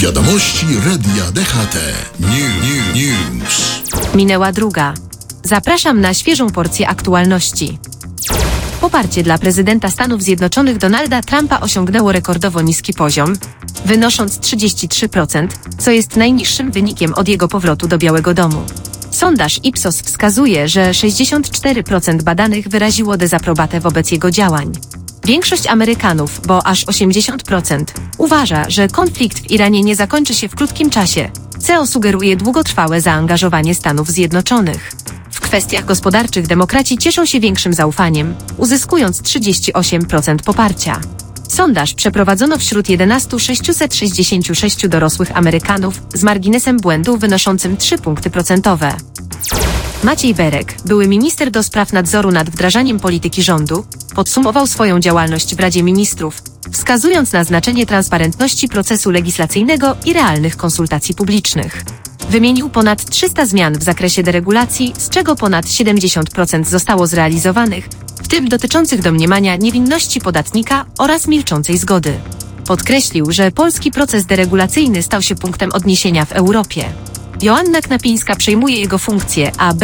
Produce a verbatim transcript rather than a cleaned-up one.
Wiadomości Radia D H T. New, new, news. Minęła druga. Zapraszam na świeżą porcję aktualności. Poparcie dla prezydenta Stanów Zjednoczonych Donalda Trumpa osiągnęło rekordowo niski poziom, wynosząc trzydzieści trzy procent, co jest najniższym wynikiem od jego powrotu do Białego Domu. Sondaż Ipsos wskazuje, że sześćdziesiąt cztery procent badanych wyraziło dezaprobatę wobec jego działań. Większość Amerykanów, bo aż osiemdziesiąt procent, uważa, że konflikt w Iranie nie zakończy się w krótkim czasie, co sugeruje długotrwałe zaangażowanie Stanów Zjednoczonych. W kwestiach gospodarczych demokraci cieszą się większym zaufaniem, uzyskując trzydzieści osiem procent poparcia. Sondaż przeprowadzono wśród tysiąc sześćset sześćdziesięciu sześciu dorosłych Amerykanów z marginesem błędu wynoszącym trzy punkty procentowe. Maciej Berek, były minister do spraw nadzoru nad wdrażaniem polityki rządu, podsumował swoją działalność w Radzie Ministrów, wskazując na znaczenie transparentności procesu legislacyjnego i realnych konsultacji publicznych. Wymienił ponad trzysta zmian w zakresie deregulacji, z czego ponad siedemdziesiąt procent zostało zrealizowanych, w tym dotyczących domniemania niewinności podatnika oraz milczącej zgody. Podkreślił, że polski proces deregulacyjny stał się punktem odniesienia w Europie. Joanna Knapińska przejmuje jego funkcję, a